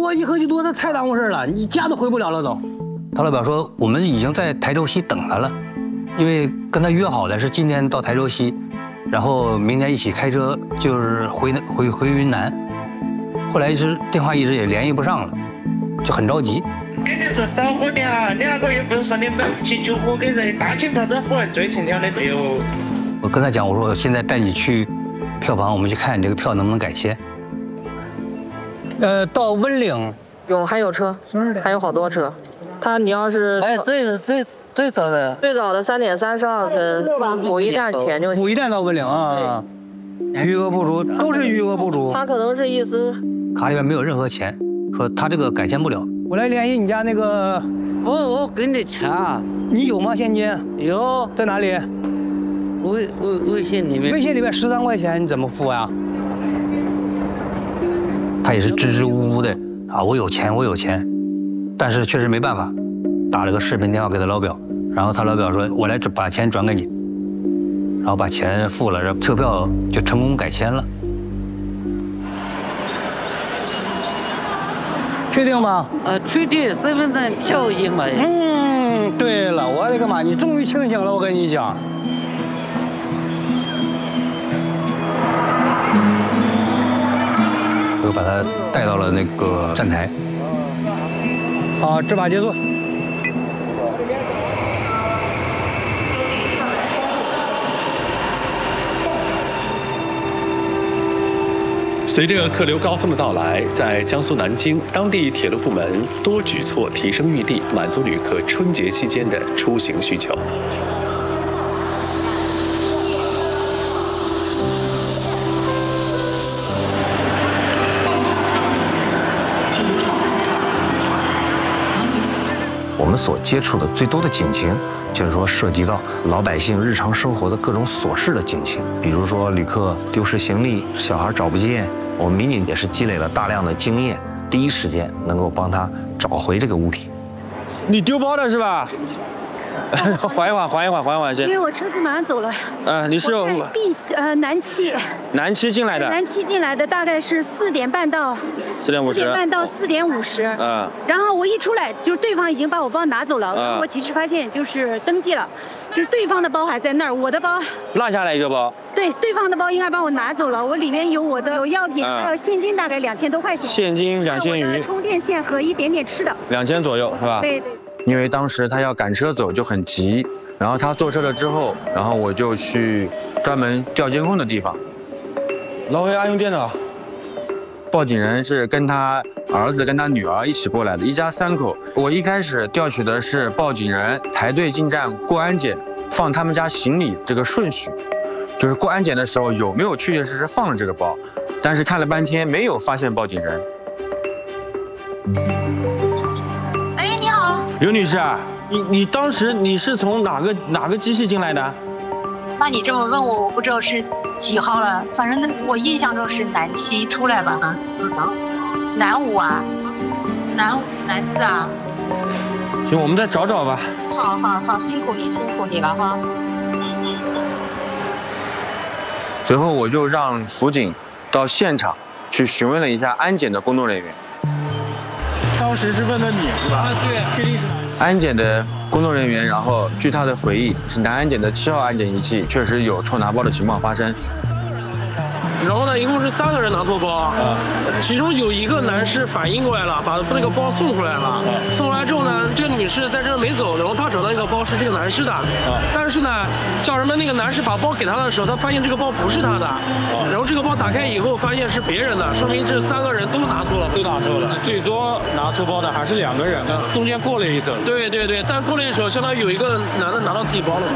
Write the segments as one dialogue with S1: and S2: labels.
S1: 多一合计多，那太耽误事了，你家都回不了了都。他老表说我们已经在台州西等他了，因为跟他约好的是今天到台州西，然后明天一起开车就是回云南。后来电话一直也联系不上了，就很着急。
S2: 肯定是少喝点啊，2个月不是说你买不起酒喝给人，大清早子喝完醉成这样的没有。
S1: 我跟他讲，我说现在带你去票房，我们去看你这个票能不能改签。到温岭
S3: 还有车，还有好多车。你要是
S4: 最早的
S3: 3点32分，补一站前就行。
S1: 补一站到温岭啊，余额不足，都是余额不足。
S3: 他可能是意思
S1: 卡里边没有任何钱，说他这个改签不了。我来联系你家那个，
S4: 我给你钱啊，
S1: 你有吗？现金
S4: 有，
S1: 在哪里？
S4: 微信里面。
S1: 微信里面13块钱你怎么付呀？他也是支支吾吾的啊，我有钱，但是确实没办法，打了个视频电话给他老表，然后他老表说我来把钱转给你，然后把钱付了，车票就成功改签了。确定吗？
S4: 确定，身份证票已经买。
S1: 对了，我的个妈，你终于清醒了，我跟你讲。我把他带到了那个站台。好，执法结束。
S5: 随着客流高峰的到来，在江苏南京，当地铁路部门多举措提升预地，满足旅客春节期间的出行需求。
S6: 我们所接触的最多的警情，就是说涉及到老百姓日常生活的各种琐事的警情，比如说旅客丢失行李、小孩找不见，我们民警也是积累了大量的经验，第一时间能够帮他找回这个物品。
S7: 你丢包的是吧？缓一缓先。
S8: 因为我车子马上走了。
S7: 你是
S8: 南七。
S7: 南七进来的。
S8: 南七进来的大概是4点半到4点半到4点50。然后我一出来，就是对方已经把我包拿走了。我及时发现，就是登记了，就是对方的包还在那儿，我的包
S7: 落下来一个包。
S8: 对，对方的包应该把我拿走了，我里面有药品，还有现金，大概2000多块钱。
S7: 现金2000余。
S8: 充电线和一点点吃的。
S7: 2000左右是吧？
S8: 对。
S9: 因为当时他要赶车走，就很急。然后他坐车了之后，然后我就去专门调监控的地方。
S7: 老魏阿用电脑。
S9: 报警人是跟他儿子跟他女儿一起过来的，一家3口。我一开始调取的是报警人排队进站过安检，放他们家行李这个顺序，就是过安检的时候有没有确确实实放了这个包，但是看了半天没有发现报警人。
S7: 刘女士，你当时你是从哪个机器进来的？
S10: 那你这么问我，我不知道是几号了，反正我印象中是南7出来吧，南5啊，南4啊。
S7: 行，我们再找找吧。
S10: 好，辛苦你了哈。
S9: 随后我就让辅警到现场去询问了一下安检的工作人员。
S11: 当时是问的你是吧？对，确定是
S9: 安检的工作人员，然后据他的回忆，是南安检的7号安检仪器确实有错拿包的情况发生。
S12: 然后呢，一共是3个人拿错包，其中有一个男士反应过来了，把那个包送出来了。送过来之后呢，这个女士在这儿没走，然后她找到那个包是这个男士的，但是呢，叫人们那个男士把包给她的时候，他发现这个包不是他的，然后这个包打开以后发现是别人的，说明这3个人都拿错了，
S11: 都拿错了。最多拿错包的还是2个人，中间过了一手。
S12: 对，但过了一手，相当于有一个男的拿到自己包了。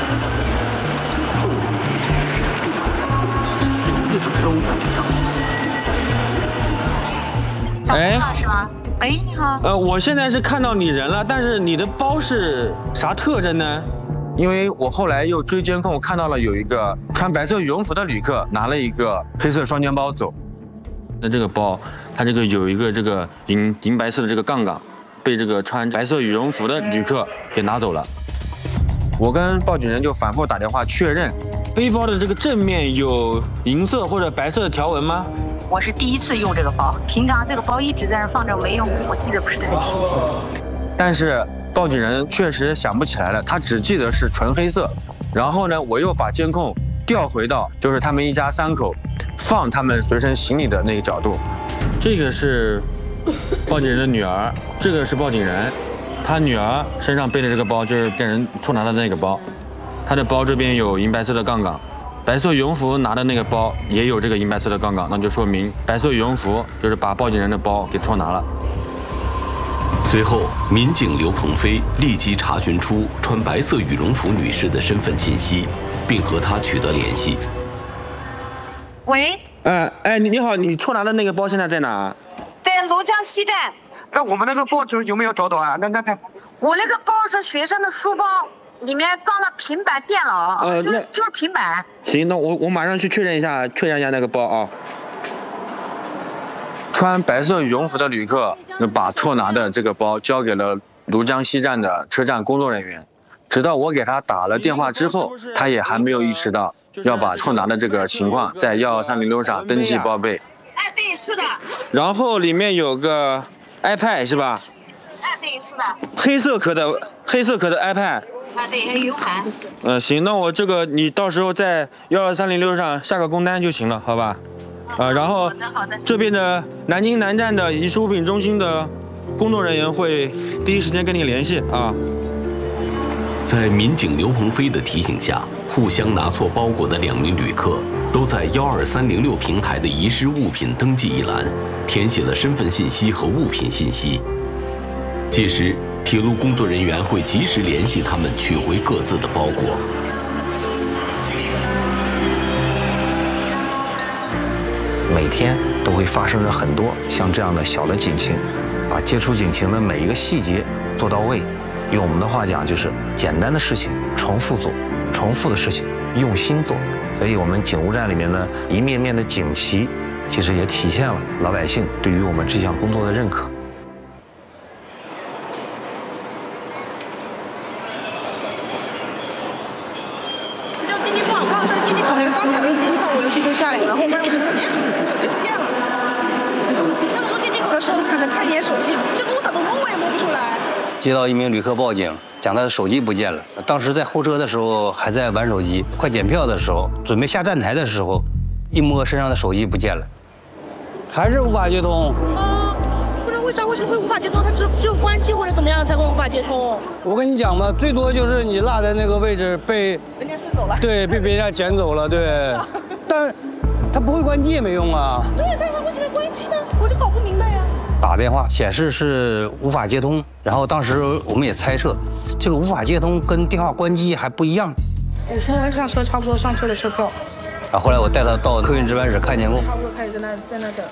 S7: 哎，
S10: 是吗？喂，你好。
S7: 我现在是看到你人了，但是你的包是啥特征呢？
S9: 因为我后来又追监控，看到了有一个穿白色羽绒服的旅客拿了一个黑色双肩包走。那这个包，它这个有一个这个银白色的这个杠杠，被这个穿白色羽绒服的旅客给拿走了。我跟报警人就反复打电话确认。
S7: 背包的这个正面有银色或者白色的条纹吗？
S10: 我是第一次用这个包，平常这个包一直在那放着没用，我记得不是太清楚。
S9: 但是报警人确实想不起来了，他只记得是纯黑色。然后呢，我又把监控调回到就是他们一家3口放他们随身行李的那个角度。这个是报警人的女儿，这个是报警人，他女儿身上背的这个包就是被人错拿的那个包，他的包这边有银白色的杠杠，白色羽绒服拿的那个包也有这个银白色的杠杠，那就说明白色羽绒服就是把报警人的包给错拿了。
S13: 随后，民警刘鹏飞立即查询出穿白色羽绒服女士的身份信息，并和她取得联系。
S10: 喂，
S9: 你好，你错拿的那个包现在在哪？
S10: 在庐江西站。
S14: 那我们那个包有没有找到啊？那
S10: 我那个包是学生的书包，里面装了平板电脑，就是平板。
S9: 行，那我马上去确认一下那个包啊。穿白色羽绒服的旅客把错拿的这个包交给了庐江西站的车站工作人员，直到我给他打了电话之后，他也还没有意识到要把错拿的这个情况在12306上登记报备。
S10: 哎，对，是的。
S9: 然后里面有个 iPad 是吧？
S10: 哎，对，是的。
S9: 黑色壳的 iPad。
S10: 啊，对，还有 U 盘。
S9: 行，那我这个你到时候在12306上下个工单就行了，好吧？然后这边的南京南站的遗失物品中心的工作人员会第一时间跟你联系啊。
S13: 在民警刘鹏飞的提醒下，互相拿错包裹的2名旅客都在12306平台的遗失物品登记一栏填写了身份信息和物品信息。届时，铁路工作人员会及时联系他们取回各自的包裹。
S6: 每天都会发生着很多像这样的小的警情，把接触警情的每一个细节做到位。用我们的话讲，就是简单的事情重复做，重复的事情用心做。所以我们警务站里面呢，一面面的警旗，其实也体现了老百姓对于我们这项工作的认可。
S15: 滴滴不好，刚才滴滴不好，刚才那个滴滴不好，游戏就下来了，然后慢慢就不见了。他们说滴滴不好的时候，看一眼手机，这个我怎么摸我也摸不出来。
S1: 接到一名旅客报警，讲他的手机不见了。当时在候车的时候还在玩手机，快检票的时候，准备下站台的时候，一摸身上的手机不见了，还是无法接通。
S15: 不知道为什么会无法接通？它只有关机或者怎么样才会无法接通？
S1: 我跟你讲吧，最多就是你落在那个位置被
S15: 人家顺走了。
S1: 对，被别人捡走了，对。但他不会关机也没用啊。
S15: 对，但是他为什么关机呢？我就搞不明白呀。
S1: 打电话显示是无法接通，然后当时我们也猜测，这个无法接通跟电话关机还不一样。
S15: 我现在上车，差不多上车的车票。
S1: 啊，后来我带他到客运值班室看监控。
S15: 差不多开始在那等。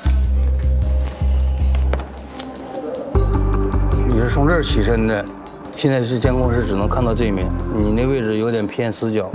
S1: 你是从这儿起身的，现在是监控室只能看到这一面，你那位置有点偏死角。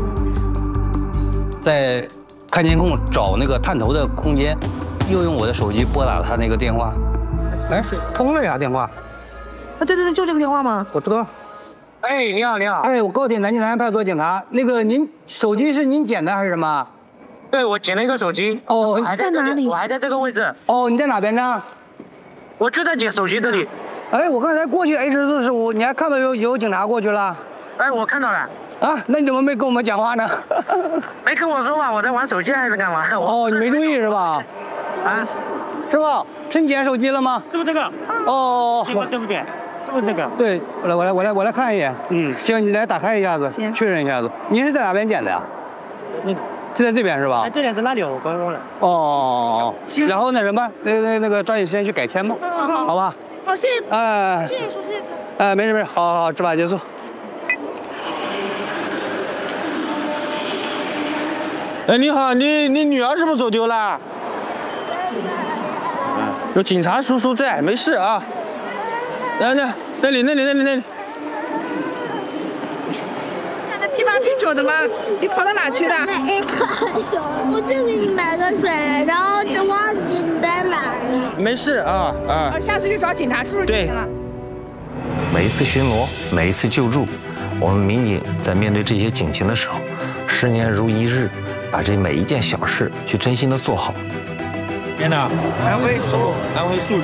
S1: 在看监控找那个探头的空间，又用我的手机拨打他那个电话。哎，通了呀，电话。
S15: 啊，对，就这个电话吗？
S1: 我知道。
S14: 哎，你好。
S1: 哎，我高铁南京南派出所警察，那个您手机是您捡的还是什么？
S14: 对，我捡了一个手机。
S1: 哦，
S15: 在哪里？
S14: 我还在这个位置。
S1: 哦，你在哪边呢？
S14: 我就在捡手机这里。
S1: 哎，我刚才过去 H45，你还看到有警察过去了？
S14: 哎，我看到了。
S1: 啊，那你怎么没跟我们讲话呢？
S14: 没跟我说话，我在玩手机还是干嘛？
S1: 哦，你没注意是吧？
S14: 啊，
S1: 师傅，是你捡手机了吗？
S11: 是不是这个？
S1: 哦，
S11: 对不对？是不是这个？
S1: 对，我来看一眼。行，你来打开一下子，确认一下子。您是在哪边捡的呀？就在这边是吧？
S11: 哎，这边是哪里？我刚刚了。
S1: 哦，然后那什么，那个抓紧时间去改签吧，好吧？
S15: 好，谢谢。
S1: 哎，
S15: 谢谢叔，谢谢。
S1: 哎，没事，好，执法结束。
S9: 哎，你好，你女儿是不是走丢了？有警察叔叔在，没事啊。那里。
S15: 批发啤酒的吗？你跑到哪去的？
S16: 我就给你买个水，然后就忘记你在哪了。
S9: 没事啊。
S15: 下次去找警察叔叔就行了。
S6: 每一次巡逻，每一次救助，我们民警在面对这些警情的时候，10年如一日，把这每一件小事去真心的做好。
S9: 天哪，安徽宿。